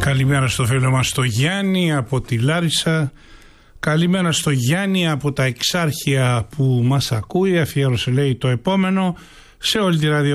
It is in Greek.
Καλημέρα στο φίλο μας το Γιάννη από τη Λάρισα. Καλημέρα στο Γιάννη από τα Εξάρχεια που μας ακούει. Αφιέρωσε λέει το επόμενο σε όλη τη